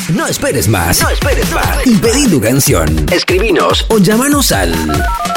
No esperes más. Y pedí tu canción. Escribinos o llamanos al